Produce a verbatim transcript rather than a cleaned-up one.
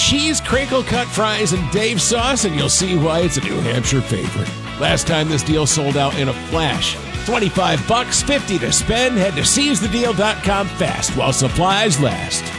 cheese crinkle cut fries and Dave sauce, and you'll see why it's a New Hampshire favorite. Last time this deal sold out in a flash. twenty-five bucks, fifty to spend. Head to seize the deal dot com fast while supplies last.